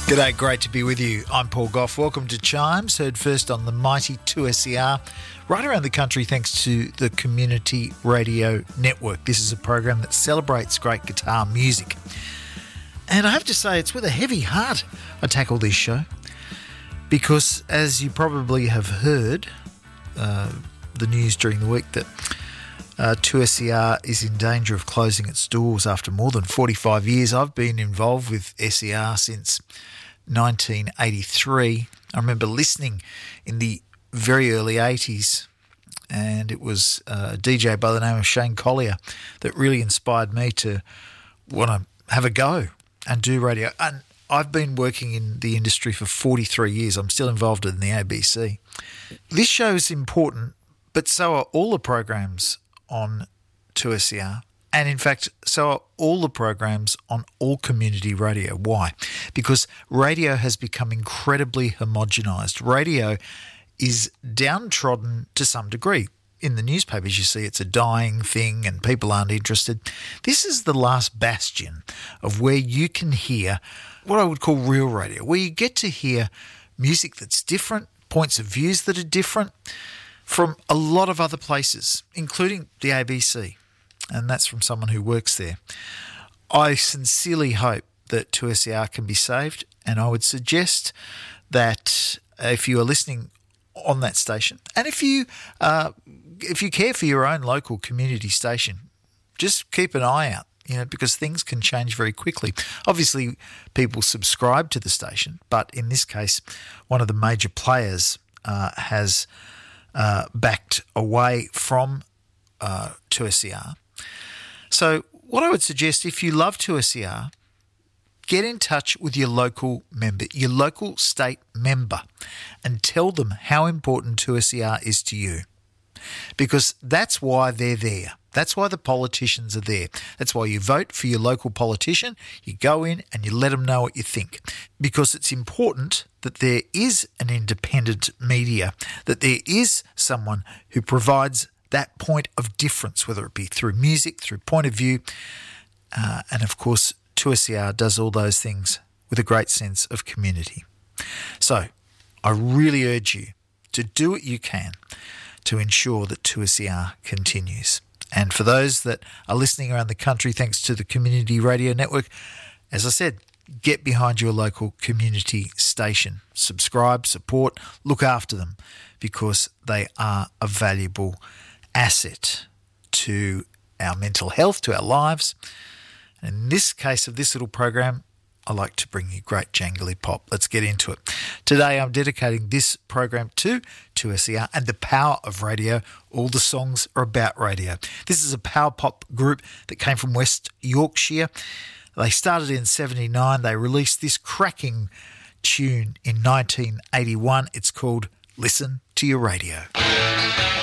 G'day, great to be with you. I'm Paul Goff. Welcome to Chimes, heard first on the mighty 2SER, right around the country thanks to the Community Radio Network. This is a program that celebrates great guitar music. And I have to say, it's with a heavy heart I tackle this show because, as you probably have heard, the news during the week that 2SER is in danger of closing its doors after more than 45 years. I've been involved with SER since 1983. I remember listening in the very early 80s, and it was a DJ by the name of Shane Collier that really inspired me to want to have a go and do radio. And I've been working in the industry for 43 years. I'm still involved in the ABC. This show is important, but so are all the programs on 2SER. And in fact, so are all the programs on all community radio. Why? Because radio has become incredibly homogenised. Radio is downtrodden to some degree. In the newspapers, you see it's a dying thing and people aren't interested. This is the last bastion of where you can hear what I would call real radio, where you get to hear music that's different, points of views that are different from a lot of other places, including the ABC. And that's from someone who works there. I sincerely hope that 2SER can be saved, and I would suggest that if you are listening on that station, and if you care for your own local community station, just keep an eye out, because things can change very quickly. Obviously, people subscribe to the station, but in this case, one of the major players has backed away from 2SER. So what I would suggest, if you love 2SER, get in touch with your local member, your local state member, and tell them how important 2SER is to you. Because that's why they're there. That's why the politicians are there. That's why you vote for your local politician. You go in and you let them know what you think. Because it's important that there is an independent media, that there is someone who provides that point of difference, whether it be through music, through point of view. And of course, 2SER does all those things with a great sense of community. So I really urge you to do what you can to ensure that 2SER continues. And for those that are listening around the country, thanks to the Community Radio Network, as I said, get behind your local community station. Subscribe, support, look after them, because they are a valuable asset to our mental health, to our lives. And in this case of this little program, I like to bring you great jangly pop. Let's get into it. Today I'm dedicating this program to 2SER and the power of radio. All the songs are about radio. This is a power pop group that came from West Yorkshire. They started in 79. They released this cracking tune in 1981. It's called Listen to Your Radio.